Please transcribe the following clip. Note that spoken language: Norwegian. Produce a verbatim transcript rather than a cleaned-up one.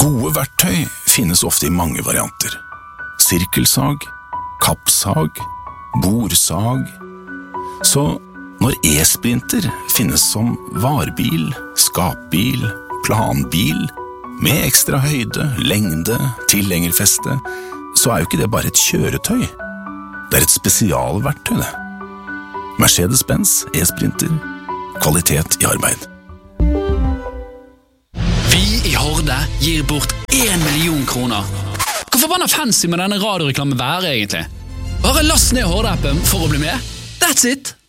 Gode verktøy finnes ofte i mange varianter. Sirkelsag, kappsag, borsag. Så når e-sprinter finnes som varebil, skapbil, planbil, med ekstra høyde, lengde, tilhengerfeste, så er jo ikke det bare et kjøretøy. Det er et spesialverktøy, det. Mercedes-Benz e-sprinter. Kvalitet i arbeid. Vi i Horde gir bort en million kroner. Hvor forbanna fancy med denne radioreklamen være, egentlig? Bare last ned Horde-appen for å bli med. That's it!